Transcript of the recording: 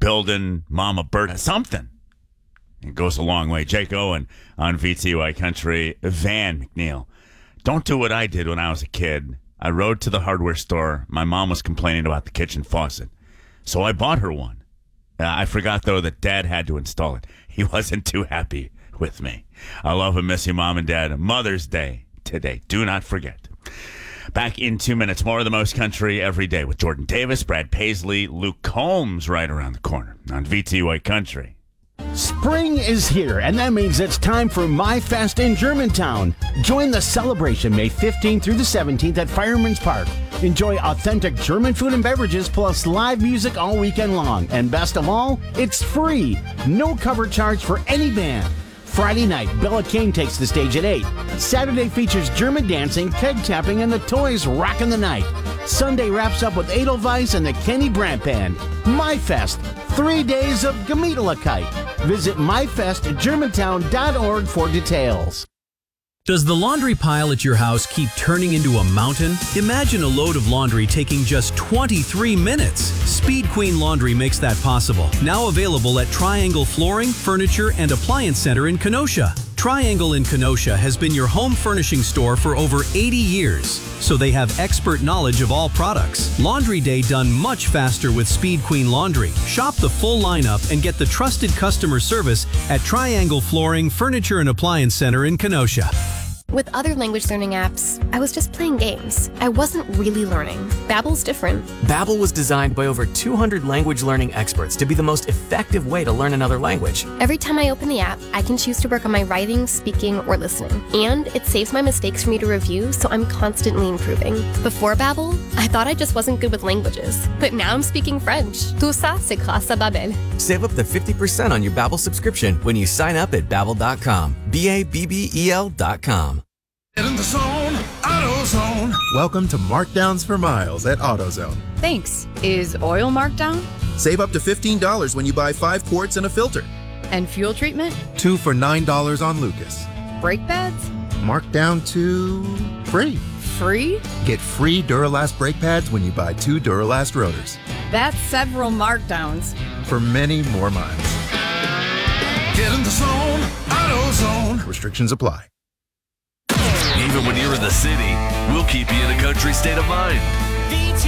building Mama Bird something. It goes a long way. Jake Owen on VTY Country. Van McNeil. Don't do what I did when I was a kid. I rode to the hardware store. My mom was complaining about the kitchen faucet, so I bought her one. I forgot, though, that Dad had to install it. He wasn't too happy with me. I love and miss you, Mom and Dad. Mother's Day today. Do not forget. Back in 2 minutes. More of the most country every day with Jordan Davis, Brad Paisley, Luke Combs right around the corner on VTY Country. Spring is here, and that means it's time for My Fest in Germantown. Join the celebration May 15th through the 17th at Fireman's Park. Enjoy authentic German food and beverages plus live music all weekend long. And best of all, it's free. No cover charge for any band. Friday night, Bella King takes the stage at 8. Saturday features German dancing, keg tapping, and the Toys rockin' the night. Sunday wraps up with Edelweiss and the Kenny Brandt Band. My Fest, 3 days of Gemütlichkeit. Visit myfestgermantown.org for details. Does the laundry pile at your house keep turning into a mountain? Imagine a load of laundry taking just 23 minutes. Speed Queen Laundry makes that possible. Now available at Triangle Flooring, Furniture, and Appliance Center in Kenosha. Triangle in Kenosha has been your home furnishing store for over 80 years, so they have expert knowledge of all products. Laundry day done much faster with Speed Queen Laundry. Shop the full lineup and get the trusted customer service at Triangle Flooring, Furniture, and Appliance Center in Kenosha. With other language learning apps, I was just playing games. I wasn't really learning. Babbel's different. Babbel was designed by over 200 language learning experts to be the most effective way to learn another language. Every time I open the app, I can choose to work on my writing, speaking, or listening. And it saves my mistakes for me to review, so I'm constantly improving. Before Babbel, I thought I just wasn't good with languages. But now I'm speaking French. Tout ça, c'est grâce à Babbel. Save up to 50% on your Babbel subscription when you sign up at Babbel.com. Babbel.com. Get in the zone, AutoZone. Welcome to Markdowns for Miles at AutoZone. Thanks. Is oil marked down? Save up to $15 when you buy 5 quarts and a filter. And fuel treatment? 2 for $9 on Lucas. Brake pads? Marked down to free. Free? Get free Duralast brake pads when you buy 2 Duralast rotors. That's several markdowns. For many more miles. Get in the zone, AutoZone. Restrictions apply. Even when you're in the city, we'll keep you in a country state of mind.